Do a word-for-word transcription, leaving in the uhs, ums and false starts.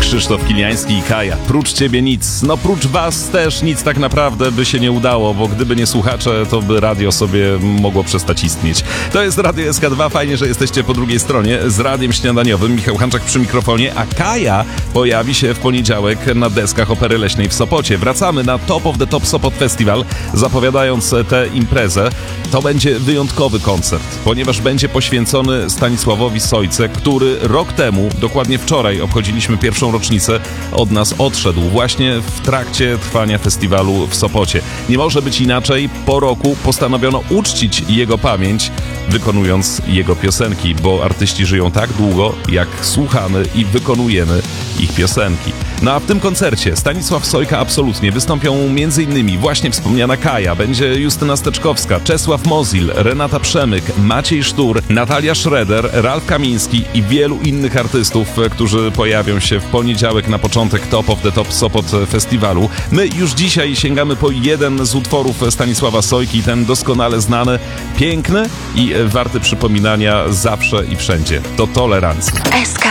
Krzysztof Kiliański i Kaja. Prócz ciebie nic. No prócz was też nic tak naprawdę by się nie udało, bo gdyby nie słuchacze, to by radio sobie mogło przestać istnieć. To jest Radio S K dwa. Fajnie, że jesteście po drugiej stronie z Radiem Śniadaniowym. Michał Hanczak przy mikrofonie, a Kaja pojawi się w poniedziałek na deskach Opery Leśnej w Sopocie. Wracamy na Top of the Top Sopot Festival, zapowiadając tę imprezę. To będzie wyjątkowy koncert, ponieważ będzie poświęcony Stanisławowi Sojce, który rok temu, dokładnie wczoraj, obchodziliśmy pierwszą rocznicę, od nas odszedł właśnie w trakcie trwania festiwalu w Sopocie. Nie może być inaczej, po roku postanowiono uczcić jego pamięć, wykonując jego piosenki, bo artyści żyją tak długo, jak słuchamy i wykonujemy ich piosenki. No a w tym koncercie Stanisław Sojka absolutnie wystąpią m.in. właśnie wspomniana Kaja, będzie Justyna Steczkowska, Czesław Mozil, Renata Przemyk, Maciej Sztur, Natalia Schroeder, Ralf Kamiński i wielu innych artystów, którzy pojawią się w poniedziałek na początek Top of the Top Sopot Festiwalu. My już dzisiaj sięgamy po jeden z utworów Stanisława Sojki, ten doskonale znany, piękny i warty przypominania zawsze i wszędzie. To Tolerancja.